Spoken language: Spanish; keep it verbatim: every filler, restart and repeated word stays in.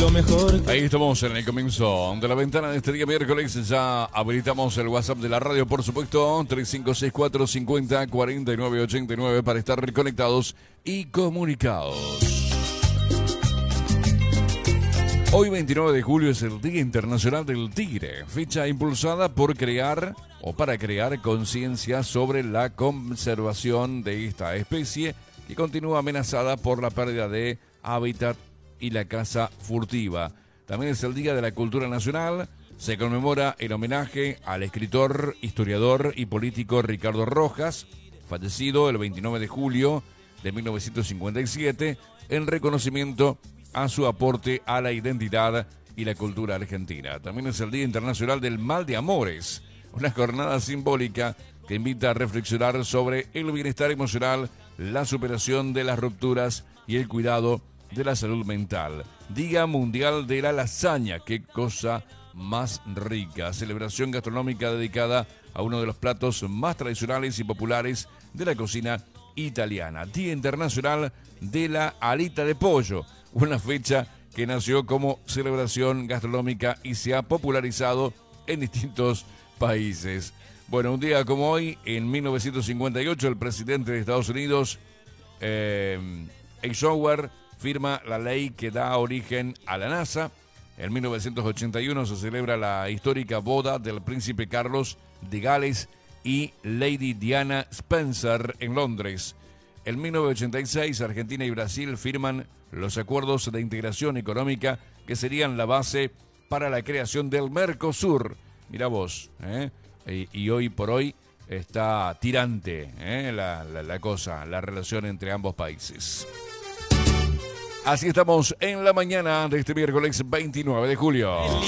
lo mejor. Ahí estamos en el comienzo de la ventana de este día miércoles. Ya habilitamos el WhatsApp de la radio, por supuesto, tres cinco seis cuatro cincuenta cuarenta y nueve ochenta y nueve para estar reconectados y comunicados. Hoy veintinueve de julio es el Día Internacional del Tigre, fecha impulsada por crear o para crear conciencia sobre la conservación de esta especie que continúa amenazada por la pérdida de hábitat y la caza furtiva. También es el Día de la Cultura Nacional. Se conmemora el homenaje al escritor, historiador y político Ricardo Rojas, fallecido el veintinueve de julio de mil novecientos cincuenta y siete, en reconocimiento a su aporte a la identidad y la cultura argentina. También es el Día Internacional del Mal de Amores, una jornada simbólica que invita a reflexionar sobre el bienestar emocional, la superación de las rupturas y el cuidado de la salud mental. Día Mundial de la Lasaña, qué cosa más rica. Celebración gastronómica dedicada a uno de los platos más tradicionales y populares de la cocina italiana. Día Internacional de la Alita de Pollo, una fecha que nació como celebración gastronómica y se ha popularizado en distintos países. Bueno, un día como hoy, en mil novecientos cincuenta y ocho, el presidente de Estados Unidos, eh, Eisenhower, firma la ley que da origen a la NASA. En mil novecientos ochenta y uno se celebra la histórica boda del príncipe Carlos de Gales y Lady Diana Spencer en Londres. En mil novecientos ochenta y seis, Argentina y Brasil firman los acuerdos de integración económica que serían la base para la creación del Mercosur. Mirá vos, ¿eh? y, y hoy por hoy está tirante ¿eh? la, la, la cosa, la relación entre ambos países. Así estamos en la mañana de este miércoles veintinueve de julio.